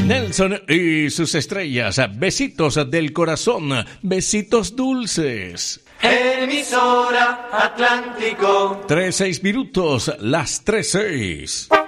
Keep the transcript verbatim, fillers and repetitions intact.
Nelson y sus estrellas. Besitos del corazón. Besitos dulces. Emisora Atlántico. Tres, seis minutos. Las tres, seis.